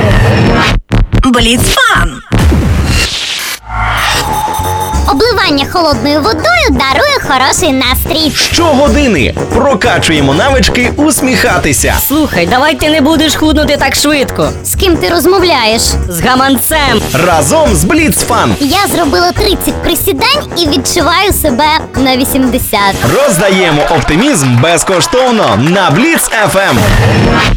Бліцфан! Обливання холодною водою дарує хороший настрій. Щогодини прокачуємо навички усміхатися. Слухай, давай ти не будеш худнути так швидко. З ким ти розмовляєш? З гаманцем. Разом з Бліцфан Я зробила 30 присідань і відчуваю себе на 80. роздаємо оптимізм безкоштовно на Бліц FM.